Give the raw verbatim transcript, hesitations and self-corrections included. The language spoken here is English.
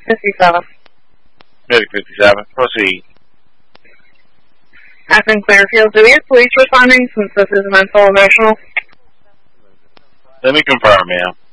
fifty-seven. Medic fifty-seven, proceed. Akron Clearfield, do we have police responding since this is mental emotional? Let me confirm, ma'am.